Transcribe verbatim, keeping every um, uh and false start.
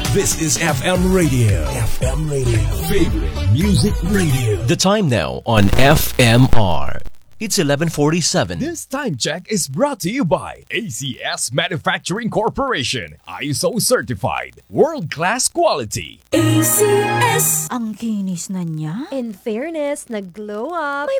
This is F M Radio. F M Radio. Favorite Music Radio. The time now on F M R. It's eleven forty-seven. This time check is brought to you by A C S Manufacturing Corporation. I S O certified. World-class quality. A C S. Ang kinis na niya. In fairness, nag-glow up. May